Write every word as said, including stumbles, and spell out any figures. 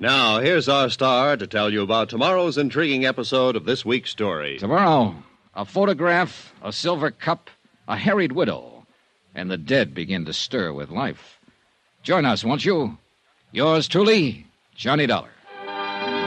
Now, here's our star to tell you about tomorrow's intriguing episode of this week's story. Tomorrow, a photograph, a silver cup, a harried widow, and the dead begin to stir with life. Join us, won't you? Yours truly, Johnny Dollar.